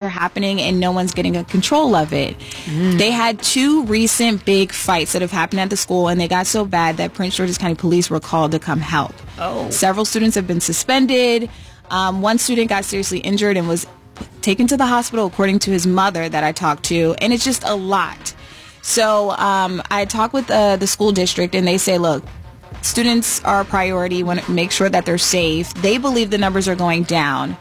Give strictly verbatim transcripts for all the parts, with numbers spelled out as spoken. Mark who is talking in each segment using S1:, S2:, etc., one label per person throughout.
S1: happening and no one's getting a control of it. Mm. They had two recent big fights that have happened at the school, and they got so bad that Prince George's County Police were called to come help.
S2: Oh.
S1: Several students have been suspended. Um, one student got seriously injured and was taken to the hospital, according to his mother that I talked to, and it's just a lot. So um, I talked with uh, the school district, and they say, look, students are a priority. We want to make sure that they're safe. They believe the numbers are going down,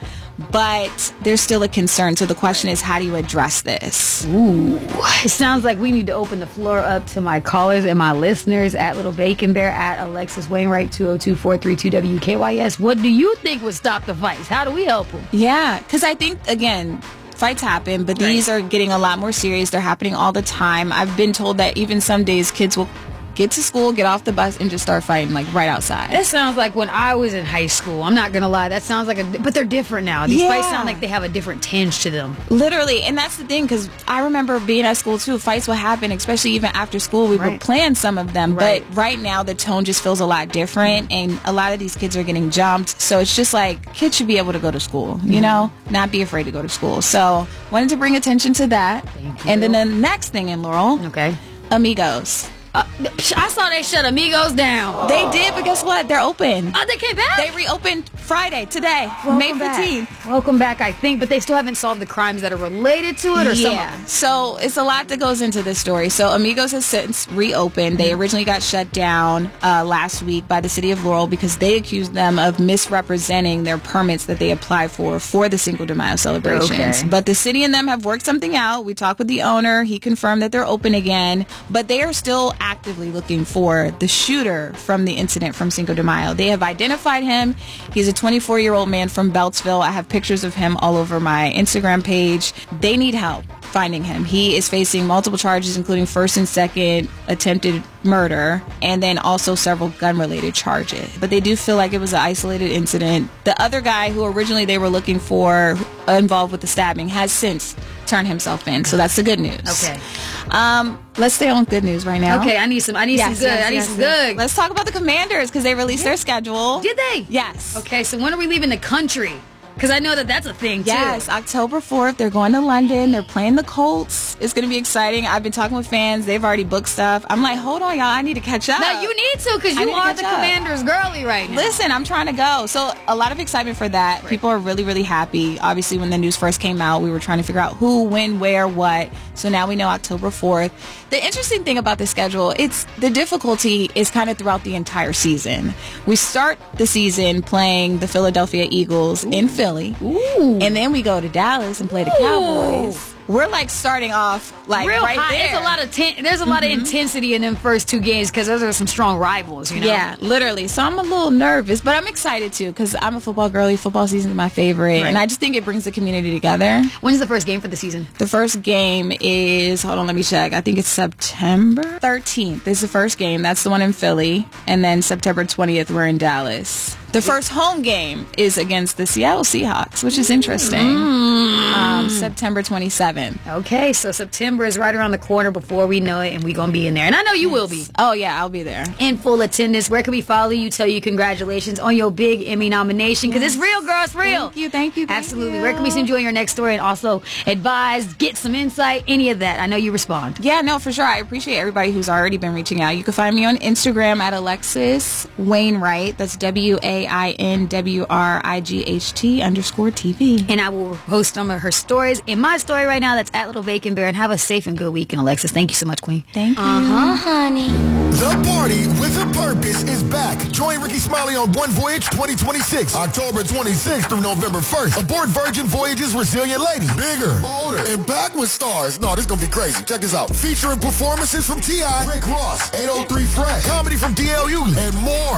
S1: but there's still a concern. So the question is, how do you address this?
S2: Ooh, it sounds like we need to open the floor up to my callers and my listeners at Little Bacon Bear, at Alexis Wainwright, two oh two, four three two, W K Y S. What do you think would stop the fights? How do we help them?
S1: Yeah, because I think, again, fights happen, but these right. are getting a lot more serious. They're happening all the time. I've been told that even some days kids will get to school, get off the bus, and just start fighting, like, right outside.
S2: That sounds like when I was in high school. I'm not going to lie. That sounds like a... But they're different now. These
S1: yeah.
S2: fights sound like they have a different tinge to them.
S1: Literally. And that's the thing, because I remember being at school, too. Fights will happen, especially even after school. We right. would plan some of them. Right. But right now, the tone just feels a lot different, and a lot of these kids are getting jumped. So it's just like, kids should be able to go to school, you mm-hmm. know? Not be afraid to go to school. So wanted to bring attention to that.
S2: Thank you.
S1: And then the next thing in Laurel.
S2: Okay.
S1: Amigos.
S2: Uh, I saw they shut Amigos down.
S1: They did, but guess what? They're open.
S2: Oh, they came back?
S1: They reopened Friday, today,
S2: Welcome
S1: May fifteenth.
S2: Back. Welcome back, I think, but they still haven't solved the crimes that are related to it or
S1: yeah.
S2: something.
S1: So it's a lot that goes into this story. So Amigos has since reopened. They originally got shut down uh, last week by the city of Laurel because they accused them of misrepresenting their permits that they applied for for the Cinco de Mayo celebrations.
S2: Okay.
S1: But the city and them have worked something out. We talked with the owner. He confirmed that they're open again, but they are still actively looking for the shooter from the incident from Cinco de Mayo. They have identified him. He's a twenty-four-year-old man from Beltsville. I have pictures of him all over my Instagram page. They need help finding him. He is facing multiple charges, including first and second attempted murder, and then also several gun-related charges. But they do feel like it was an isolated incident. The other guy who originally they were looking for involved with the stabbing has since turned himself in, so that's the good news.
S2: Okay.
S1: Um, let's stay on good news right now.
S2: Okay, I need some. I need
S1: yes,
S2: some good.
S1: Yes,
S2: I need
S1: yes,
S2: some
S1: yes.
S2: good.
S1: Let's talk about the Commanders because they released their schedule.
S2: Did they?
S1: Yes.
S2: Okay, so when are we leaving the country? Because I know that that's a thing, too.
S1: Yes, October fourth. They're going to London. They're playing the Colts. It's going to be exciting. I've been talking with fans. They've already booked stuff. I'm like, hold on, y'all. I need to catch up.
S2: No, you need to because you are the up. Commanders girly right now.
S1: Listen, I'm trying to go. So a lot of excitement for that. Right. People are really, really happy. Obviously, when the news first came out, we were trying to figure out who, when, where, what. So now we know October fourth. The interesting thing about the schedule, it's the difficulty is kind of throughout the entire season. We start the season playing the Philadelphia Eagles Ooh. in Philly.
S2: Ooh.
S1: And then we go to Dallas and play the Cowboys. We're like starting off like
S2: real
S1: right
S2: high.
S1: there.
S2: It's a lot of ten- there's a lot mm-hmm. of intensity in them first two games because those are some strong rivals, you know.
S1: Yeah, literally. So I'm a little nervous, but I'm excited too because I'm a football girly. Football season is my favorite, right. and I just think it brings the community together.
S2: When's the first game for the season?
S1: The first game is hold on, let me check. I think it's September thirteenth. Is the first game. That's the one in Philly, and then September twentieth we're in Dallas. The first home game is against the Seattle Seahawks, which is interesting. Mm. Um, September twenty-seventh.
S2: Okay, so September is right around the corner before we know it, and we're going to be in there. And I know you yes. will be.
S1: Oh, yeah, I'll be there.
S2: In full attendance. Where can we follow you? Tell you congratulations on your big Emmy nomination, because yes. it's real, girl. It's real.
S1: Thank you, thank you, thank
S2: Absolutely.
S1: you.
S2: Where can we send you on your next story and also advise, get some insight, any of that? I know you respond.
S1: Yeah, no, for sure. I appreciate everybody who's already been reaching out. You can find me on Instagram at Alexis Wainwright. That's W A I N W R I G H T underscore T V.
S2: And I will post some of her stories in my story right now. That's at Little Bacon Bear. And have a safe and good weekend, Alexis. Thank you so much, Queen.
S1: Thank you.
S2: Uh-huh, honey.
S3: The party with a purpose is back. Join Ricky Smiley on One Voyage twenty twenty-six, October twenty-sixth through November first. Aboard Virgin Voyage's Resilient Lady. Bigger, bolder, and packed with stars. No, this is going to be crazy. Check this out. Featuring performances from T I, Rick Ross, eight oh three Fresh, comedy from D L U, and more.